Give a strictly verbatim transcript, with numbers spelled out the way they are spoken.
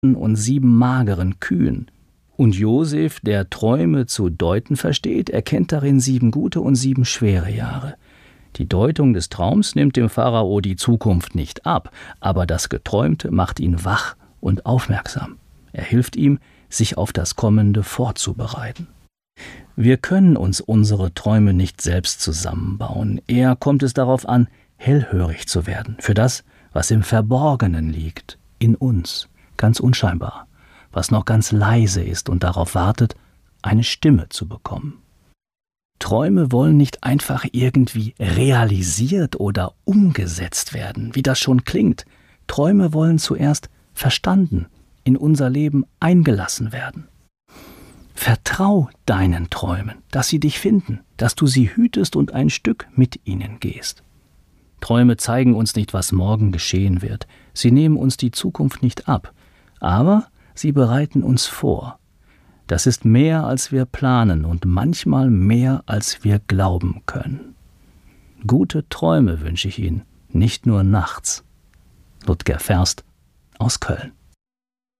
und sieben mageren Kühen. Und Josef, der Träume zu deuten versteht, erkennt darin sieben gute und sieben schwere Jahre. Die Deutung des Traums nimmt dem Pharao die Zukunft nicht ab, aber das Geträumte macht ihn wach und aufmerksam. Er hilft ihm, sich auf das Kommende vorzubereiten. Wir können uns unsere Träume nicht selbst zusammenbauen. Eher kommt es darauf an, hellhörig zu werden für das, was im Verborgenen liegt, in uns, ganz unscheinbar, was noch ganz leise ist und darauf wartet, eine Stimme zu bekommen. Träume wollen nicht einfach irgendwie realisiert oder umgesetzt werden, wie das schon klingt. Träume wollen zuerst verstanden, in unser Leben eingelassen werden. Vertrau deinen Träumen, dass sie dich finden, dass du sie hütest und ein Stück mit ihnen gehst. Träume zeigen uns nicht, was morgen geschehen wird. Sie nehmen uns die Zukunft nicht ab, aber sie bereiten uns vor. Das ist mehr, als wir planen und manchmal mehr, als wir glauben können. Gute Träume wünsche ich Ihnen, nicht nur nachts. Ludger Ferst aus Köln.